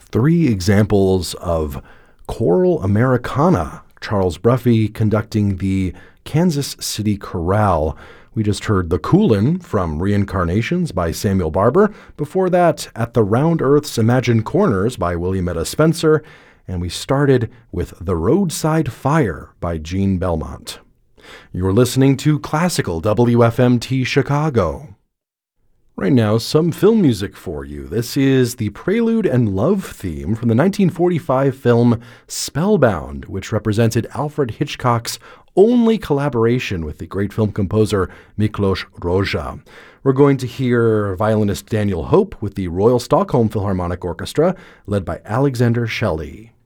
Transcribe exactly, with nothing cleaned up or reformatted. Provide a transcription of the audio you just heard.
three examples of choral Americana. Charles Bruffy conducting the Kansas City Chorale. We just heard The Coolin' from Reincarnations by Samuel Barber. Before that, At the Round Earth's Imagined Corners by William Etta Spencer. And we started with The Roadside Fire by Gene Belmont. You're listening to Classical W F M T Chicago. Right now, some film music for you. This is the Prelude and Love theme from the nineteen forty-five film Spellbound, which represented Alfred Hitchcock's only collaboration with the great film composer Miklos Rozsa. We're going to hear violinist Daniel Hope with the Royal Stockholm Philharmonic Orchestra, led by Alexander Shelley.